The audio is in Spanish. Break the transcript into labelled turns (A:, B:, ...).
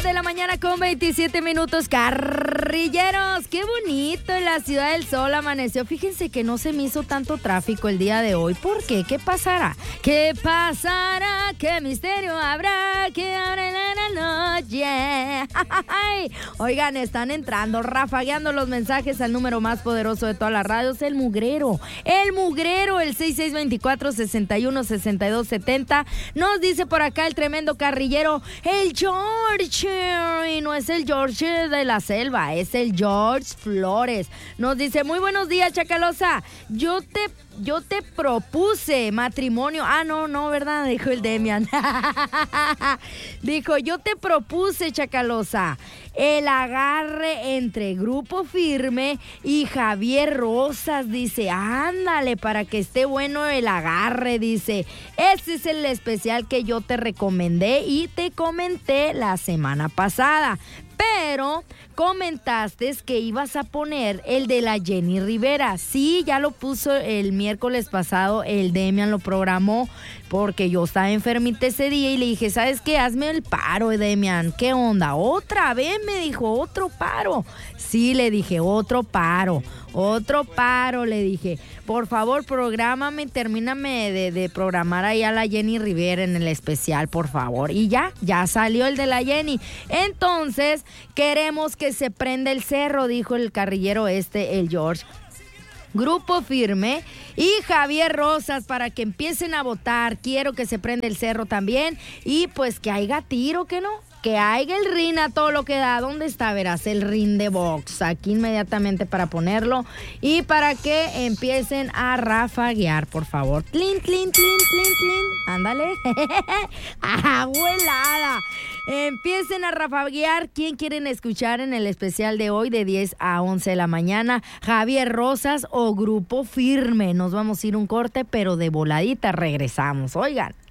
A: de la mañana con 27 minutos. Carrilleros, qué bonito en la Ciudad del Sol amaneció. Fíjense que no se me hizo tanto tráfico el día de hoy. ¿Por qué? ¿Qué pasará? ¿Qué pasará? ¿Qué misterio habrá? ¿Qué habrá en la noche? Oigan, están entrando, rafagueando los mensajes al número más poderoso de todas las radios, el mugrero. El 6624-616270. Nos dice por acá el tremendo carrillero, el George. Y no es el George de la selva, es el George Flores. Nos dice, muy buenos días, Chacalosa. Yo te propuse matrimonio. Ah, no, ¿verdad? Dijo el Demian. Dijo, yo te propuse, Chacalosa, el agarre entre Grupo Firme y Javier Rosas. Dice, ándale, para que esté bueno el agarre. Dice, ese es el especial que yo te recomendé y te comenté la semana pasada. Pero comentaste que ibas a poner el de la Jenny Rivera. Sí, ya lo puso el miércoles pasado, el Demian lo programó porque yo estaba enfermita ese día y le dije, ¿sabes qué? Hazme el paro, Demian. ¿Qué onda? ¿Otra vez? Me dijo, ¿otro paro? Sí, le dije, otro paro, le dije. Por favor, prográmame, termíname de programar ahí a la Jenny Rivera en el especial, por favor. Y ya salió el de la Jenny. Entonces, queremos que se prenda el cerro, dijo el carrillero el George. Grupo Firme y Javier Rosas para que empiecen a votar. Quiero que se prenda el cerro también y pues que haya tiro, ¿que no? Que haya el ring a todo lo que da. ¿Dónde está? Verás el ring de box. Aquí inmediatamente para ponerlo y para que empiecen a rafaguear, por favor. Tlin, tlin, tlin, tlin, tlin. Ándale. Abuelada. Empiecen a rafaguear. ¿Quién quieren escuchar en el especial de hoy de 10 a 11 de la mañana? Javier Rosas o Grupo Firme. Nos vamos a ir un corte, pero de voladita regresamos. Oigan.